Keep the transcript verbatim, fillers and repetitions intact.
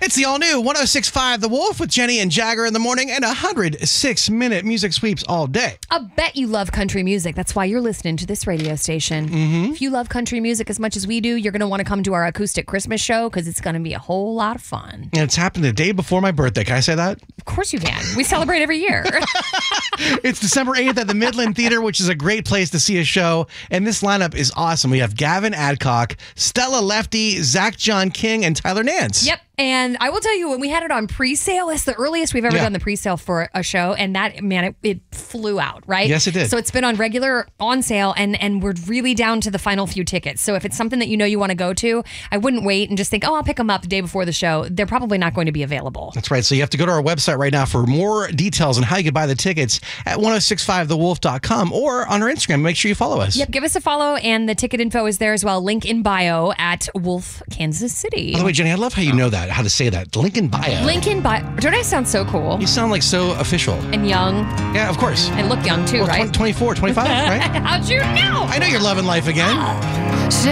It's the all-new one oh six point five The Wolf with Jenny and Jagger in the morning and one hundred six minute music sweeps all day. I bet you love country music. That's why you're listening to this radio station. Mm-hmm. If you love country music as much as we do, you're going to want to come to our acoustic Christmas show because it's going to be a whole lot of fun. And it's happened the day before my birthday. Can I say that? Of course you can. We celebrate every year. It's December eighth at the Midland Theater, which is a great place to see a show. And this lineup is awesome. We have Gavin Adcock, Stella Lefty, Zach John King, and Tyler Nance. Yep. And I will tell you, when we had it on pre-sale, it's the earliest we've ever Yeah. done the pre-sale for a show. And that, man, it, it flew out, right? Yes, it did. So it's been on regular on sale, and, and we're really down to the final few tickets. So if it's something that you know you want to go to, I wouldn't wait and just think, oh, I'll pick them up the day before the show. They're probably not going to be available. That's right. So you have to go to our website right now for more details on how you can buy the tickets at ten sixty-five the wolf dot com or on our Instagram. Make sure you follow us. Yep, give us a follow, and the ticket info is there as well. Link in bio at Wolf, Kansas City. By the way, Jenny, I love how you know that, how to say that. Link in bio. Link in bio. Don't I sound so cool? You sound like so official. And young. Yeah, of course. And look young too, Well, right? twenty-four, twenty-five, right? How'd you know? I know you're loving life again.